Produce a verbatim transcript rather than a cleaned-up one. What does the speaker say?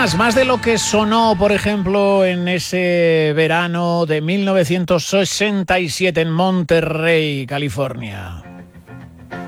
Más, más de lo que sonó, por ejemplo, en ese verano de mil novecientos sesenta y siete en Monterrey, California.